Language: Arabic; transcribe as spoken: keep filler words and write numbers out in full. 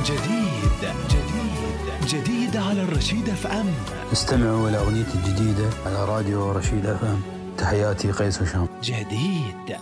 جديد جديد جديد على الرشيد اف ام. استمعوا إلى أغنيتي الجديدة على راديو رشيد اف ام. تحياتي قيس وشام. جديد